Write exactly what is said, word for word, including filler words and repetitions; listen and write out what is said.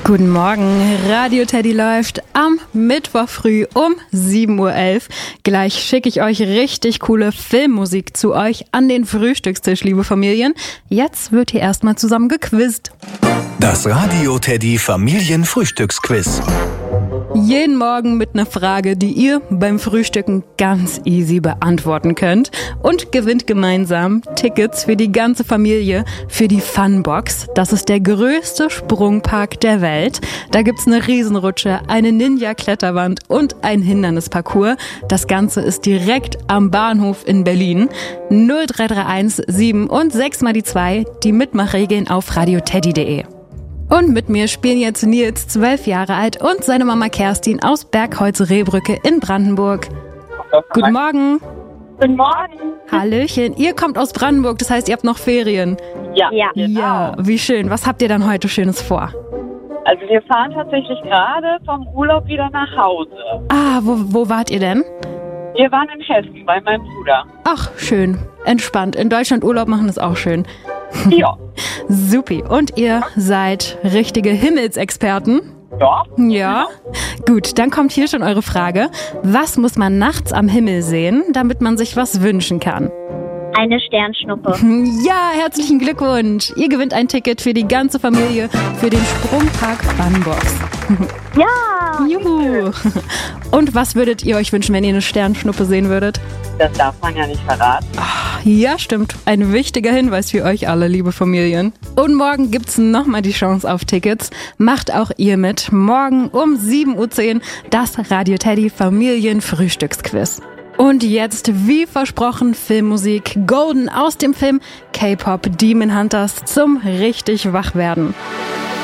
Guten Morgen, Radio Teddy läuft am Mittwoch früh um sieben Uhr elf. Gleich schicke ich euch richtig coole Filmmusik zu euch an den Frühstückstisch, liebe Familien. Jetzt wird hier erstmal zusammen gequizt. Das Radio Teddy Familienfrühstücksquiz. Jeden Morgen mit einer Frage, die ihr beim Frühstücken ganz easy beantworten könnt. Und gewinnt gemeinsam Tickets für die ganze Familie für die Funbox. Das ist der größte Sprungpark der Welt. Da gibt's eine Riesenrutsche, eine Ninja-Kletterwand und ein Hindernisparcours. Das Ganze ist direkt am Bahnhof in Berlin. null drei drei eins sieben und sechs mal die zwei, die Mitmachregeln auf radioteddy punkt de. Und mit mir spielen jetzt Nils, zwölf Jahre alt, und seine Mama Kerstin aus Bergholz-Rehbrücke in Brandenburg. Guten Morgen. Guten Morgen. Hallöchen. Ihr kommt aus Brandenburg, das heißt, ihr habt noch Ferien. Ja. Ja. Ja, wie schön. Was habt ihr dann heute Schönes vor? Also wir fahren tatsächlich gerade vom Urlaub wieder nach Hause. Ah, wo, wo wart ihr denn? Wir waren in Hessen bei meinem Bruder. Ach, schön. Entspannt. In Deutschland Urlaub machen ist auch schön. Ja. Supi. Und ihr seid richtige Himmelsexperten? Ja. Ja. Gut, dann kommt hier schon eure Frage. Was muss man nachts am Himmel sehen, damit man sich was wünschen kann? Eine Sternschnuppe. Ja, herzlichen Glückwunsch. Ihr gewinnt ein Ticket für die ganze Familie für den Sprungpark Funbox. Ja. Juhu. Und was würdet ihr euch wünschen, wenn ihr eine Sternschnuppe sehen würdet? Das darf man ja nicht verraten. Ja, stimmt. Ein wichtiger Hinweis für euch alle, liebe Familien. Und morgen gibt's nochmal die Chance auf Tickets. Macht auch ihr mit. Morgen um sieben Uhr zehn das Radio Teddy Familienfrühstücksquiz. Und jetzt, wie versprochen, Filmmusik Golden aus dem Film K-Pop Demon Hunters zum richtig Wachwerden.